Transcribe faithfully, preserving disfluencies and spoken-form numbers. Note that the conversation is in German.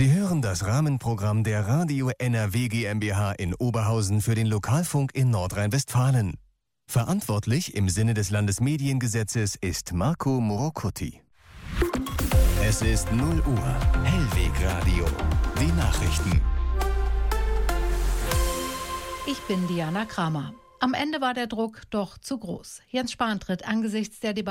Sie hören das Rahmenprogramm der Radio N R W GmbH in Oberhausen für den Lokalfunk in Nordrhein-Westfalen. Verantwortlich im Sinne des Landesmediengesetzes ist Marco Morocuti. Es ist null Uhr. Hellweg Radio. Die Nachrichten. Ich bin Diana Kramer. Am Ende war der Druck doch zu groß. Jens Spahn tritt angesichts der Debatte